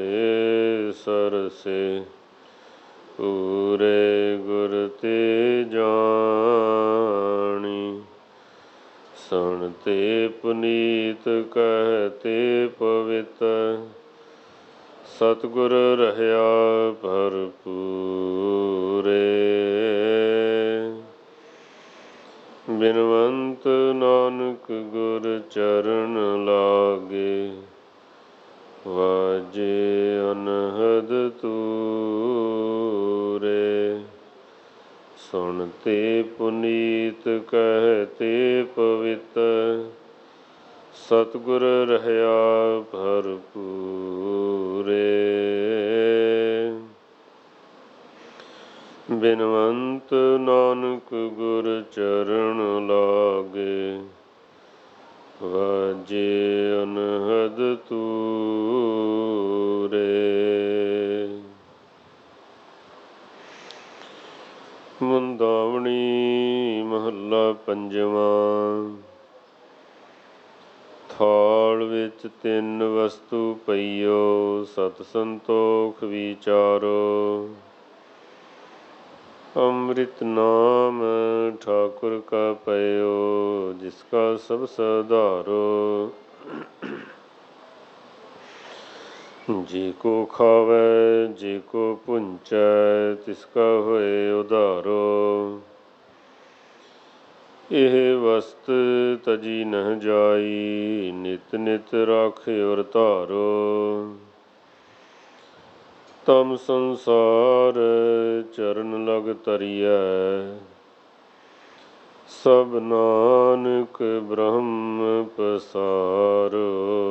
सरसे पूरे गुर ते जानी। सुनते पुनीत कहते पवित सतगुर रहया भरपूरे। बिनवंत नानक गुर चरण लागे वाजे अनहद तूरे। सुनते पुनीत कहते पवित सतगुर रहया भरपूरे। बिनवंत नानक गुर चरण लागे वाजे अनहद तूरे। ਮੁੰਦਾਵਣੀ ਮਹੱਲਾ ਪੰਜਵਾਂ। ਥਾਲ ਵਿੱਚ ਤਿੰਨ ਵਸਤੂ ਪਈਓ ਸਤ ਸੰਤੋਖ ਵਿਚਾਰੋ। ਅੰਮ੍ਰਿਤ ਨਾਮ ਠਾਕੁਰ ਕਾ ਪਇਓ ਜਿਸ ਕਾ ਸਭ ਸਧਾਰੋ। ਜੇ ਕੋ ਖਾਵੈ ਜੇ ਕੋ ਭੁੰਚੈ ਤਿਸ ਕਾ ਹੋਏ ਉਧਾਰੋ। ਇਹ ਵਸਤ ਤਜੀ ਨਹਿ ਜਾਈ ਨਿਤ ਨਿਤ ਰਾਖਿਓ ਧਾਰੋ। ਤਮ ਸੰਸਾਰ ਚਰਨ ਲਗ ਤਰੀਐ ਸਭ ਨਾਨਕ ਬ੍ਰਹਮ ਪਸਾਰੋ।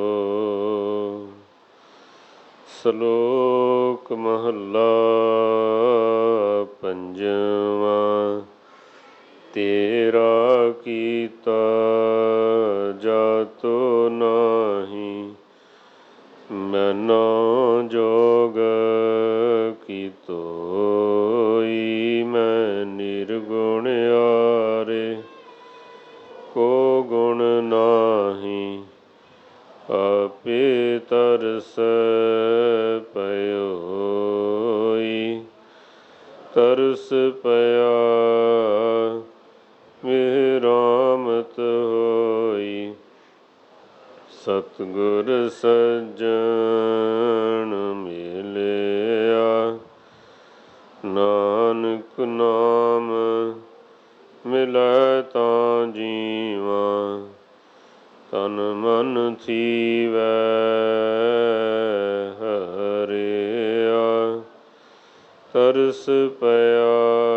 ਸ਼ਲੋਕ ਮਹੱਲਾ ਪੰਜਵਾਂ। ਤੇਰਾ ਕੀਤਾ ਜਾਤੋ ਨਾਹੀ ਮੈਨਾ ਜੋਗ ਕੀਤੋਈ। ਮੈਂ ਨਿਰਗੁਣ ਆਰੇ ਕੋ ਗੁਣ ਨਾਹੀ ਆਪੇ ਤਰਸ ਪਇਓਈ। ਤਰਸ ਪਿਆ ਮਿਹਰਾਮਤ ਹੋਈ ਸਤਿਗੁਰ ਸੱਜਣ ਮਿਲਿਆ। ਨਾਨਕ ਨਾਮ ਮਿਲੈ ਤਾਂ ਜੀਵਾਂ ਤਨ ਮਨ ਥੀਵੈ ਹਰਿਆ। ਤਰਸ ਪਿਆ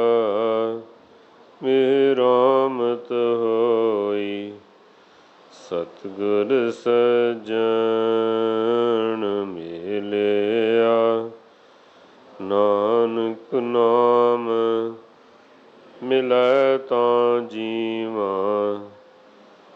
ਮਿਹਰਾਮਤ ਹੋਈ ਸਤਿਗੁਰ ਸੱਜਣ ਮਿਲਿਆ। ਨਾਨਕ ਨਾਮ ਮਿਲੈ ਤਾਂ